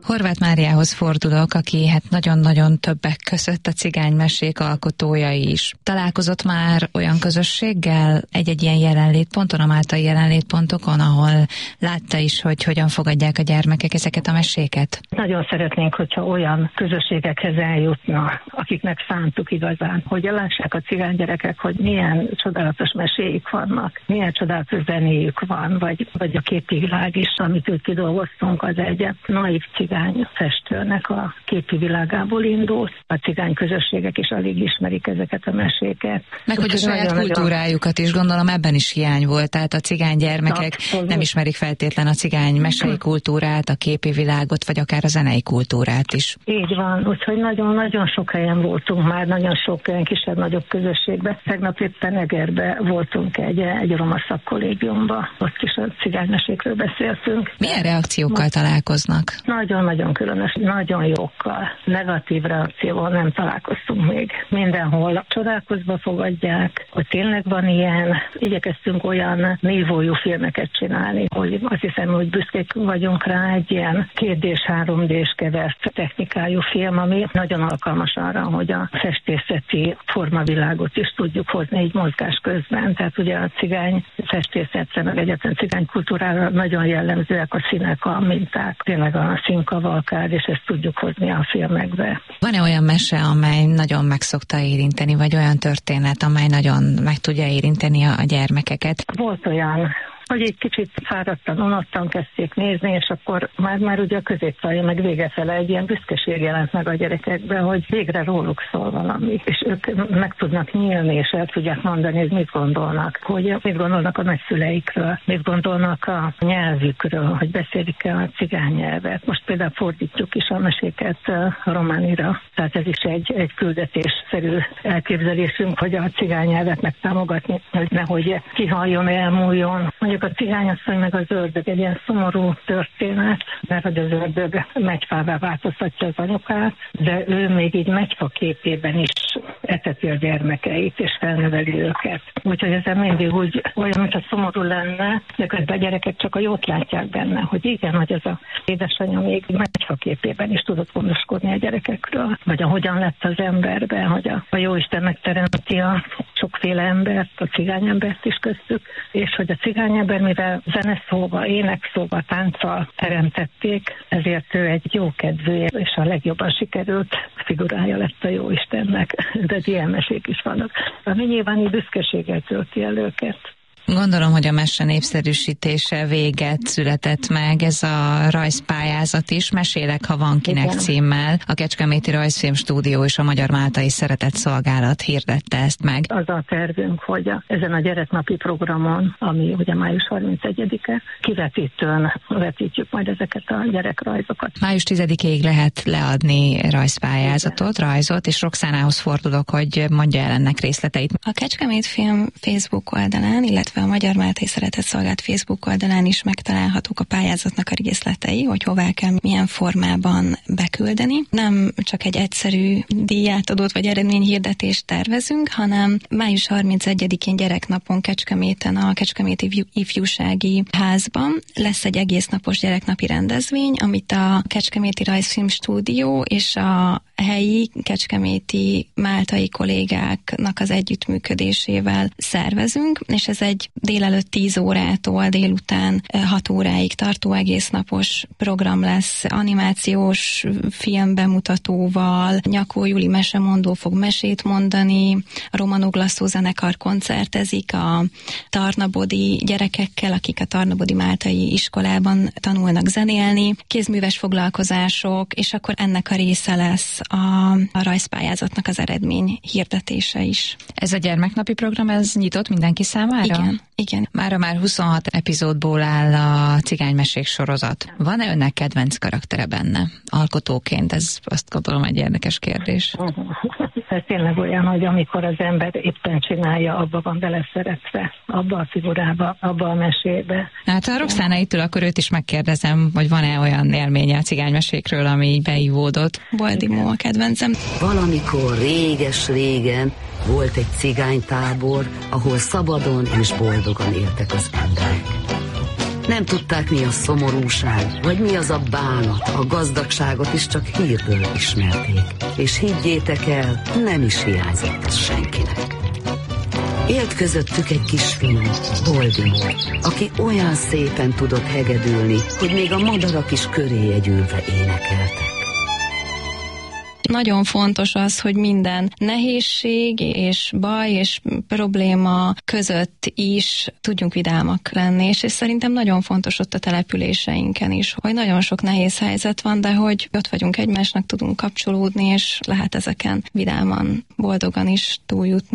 Horváth Máriához fordulok, aki hát nagyon-nagyon többek között a cigánymesék alkotója is. Találkozott már olyan közösséggel egy-egy ilyen jelenlétponton, a máltai jelenlétpontokon, ahol látta is, hogy hogyan fogadják a gyermekek ezeket a meséket? Nagyon szeretnénk, hogyha olyan közösségekhez eljutna, akiknek szántuk igazán, hogy lássák a cigánygyerekek, hogy milyen csodálatos meséik vannak, milyen csodálatos zenéjük van, vagy a képi világ is, amit őt kidolgoztunk, az egy naív cigány festőnek a képi világából indult. A cigány közösségek is alig ismerik ezeket a meséket. Meg hogy a saját kultúrájukat is, gondolom ebben is hiány volt, tehát a cigány gyermekek nem ismerik feltétlen a cigány mesei kultúrát, a képi világot, vagy akár a zenei kultúrát is. Így van, úgyhogy nagyon-nagyon sok helyen voltunk már, nagyon sok olyan kisebb-nagyobb közösségben. Tegnap éppen Egerbe voltunk egy roma szakkollégiumban, ott is a cigánymesékről beszéltünk. Milyen reakciókkal találkoznak? Nagyon-nagyon különös, nagyon jókkal. Negatív reakcióval nem találkoztunk még. Mindenhol csodálkozva fogadják, hogy tényleg van ilyen. Igyekeztünk olyan nívójú filmeket csinálni, hogy azt hiszem, hogy büszkék vagyunk rá, egy ilyen 2D-s, 3D-s kevert technikájú film, ami nagyon alkalmas arra, hogy a festészeti formavilágot is tudjuk hozni így mozgás közben. Tehát ugye a cigány festészetre, meg egyetlen cigány kultúrára nagyon jellemzőek a színek, a minták, tényleg a színkavalkád, és ezt tudjuk hozni a filmekbe. Van-e olyan mese, amely nagyon meg szokta érinteni, vagy olyan történet, amely nagyon meg tudja érinteni a gyermekeket? Volt olyan, hogy egy kicsit fáradtan, unottan kezdték nézni, és akkor már ugye a középfalja meg végefele egy ilyen büszkeség jelent meg a gyerekekben, hogy végre róluk szól valami, és ők meg tudnak nyílni, és el tudják mondani, hogy mit gondolnak, hogy mit gondolnak a nagyszüleikről, mit gondolnak a nyelvükről, hogy beszélik-e a cigány nyelvet. Most például fordítjuk is a meséket románira, tehát ez is egy küldetésszerű elképzelésünk, hogy a cigány nyelvet megtámogatni, hogy nehogy kihaljon, elmúljon. A cigányasszony meg az ördög egy ilyen szomorú történet, mert hogy az ördög megyfává változtatja az anyukát, de ő még így megyfa képében is eteti a gyermekeit, és felnöveli őket. Úgyhogy ez mindig úgy olyan, mint a szomorú lenne, de közben a gyerekek csak a jót látják benne, hogy igen, hogy az a édesanyja még megyfa képében is tudott gondoskodni a gyerekekről, vagy ahogyan lett az emberben, hogy a Jóisten megteremti a sokféle embert, a cigányembert is köztük, és hogy a cigányember, mivel zeneszóval, énekszóval, tánccal teremtették, ezért ő egy jókedvű és a legjobban sikerült figurája lett a Jóistennek, de ilyen mesék is vannak, ami nyilván így büszkeséggel tölti el őket. Gondolom, hogy a mese népszerűsítése véget született meg, ez a rajzpályázat is, Mesélek, ha van kinek igen. címmel. A Kecskeméti Rajzfilm Stúdió és a Magyar Máltai Szeretett Szolgálat hirdette ezt meg. Az a tervünk, hogy ezen a gyereknapi programon, ami ugye május 31-e, kivetítőn vetítjük majd ezeket a gyerekrajzokat. Május 10-ig lehet leadni rajzpályázatot, rajzot, és Roxánához fordulok, hogy mondja el ennek részleteit. A Kecskemét Film Facebook oldalán, illetve a Magyar Máltai Szeretett Szolgálat Facebook oldalán is megtalálhatók a pályázatnak a részletei, hogy hová kell, milyen formában beküldeni. Nem csak egy egyszerű díjátadót vagy eredményhirdetést tervezünk, hanem május 31-én gyereknapon Kecskeméten a Kecskeméti Ifjúsági Házban lesz egy egésznapos gyereknapi rendezvény, amit a Kecskeméti Rajzfilm Stúdió és a helyi kecskeméti máltai kollégáknak az együttműködésével szervezünk, és ez egy délelőtt 10 órától délután 6 óráig tartó egésznapos program lesz, animációs film bemutatóval, Nyakó Juli mesemondó fog mesét mondani, a Romanuk Lasszó zenekar koncertezik a tarnabodi gyerekekkel, akik a tarnabodi máltai iskolában tanulnak zenélni, kézműves foglalkozások, és akkor ennek a része lesz a rajzpályázatnak az eredmény hirdetése is. Ez a gyermeknapi program, ez nyitott mindenki számára? Igen. Mára már 26 epizódból áll a cigánymesék sorozat. Van-e önnek kedvenc karaktere benne? Alkotóként, ez azt gondolom egy érdekes kérdés. Ez tényleg olyan, hogy amikor az ember éppen csinálja, abba van beleszeretve, abba a figurába, abba a mesébe. Hát ha Roxánáitől, akkor őt is megkérdezem, hogy van-e olyan élménye a cigánymesékről, ami így beívódott. Boldimó a kedvencem. Valamikor réges-régen volt egy cigánytábor, ahol szabadon és boldogan éltek az emberek. Nem tudták, mi a szomorúság, vagy mi az a bánat, a gazdagságot is csak hírből ismerték. És higgyétek el, nem is hiányzott az senkinek. Élt közöttük egy kisfiú, Bolding, aki olyan szépen tudott hegedülni, hogy még a madarak is köréje gyűlve énekeltek. Nagyon fontos az, hogy minden nehézség és baj és probléma között is tudjunk vidámak lenni, és szerintem nagyon fontos ott a településeinken is, hogy nagyon sok nehéz helyzet van, de hogy ott vagyunk egymásnak, tudunk kapcsolódni, és lehet ezeken vidáman, boldogan is túljutni.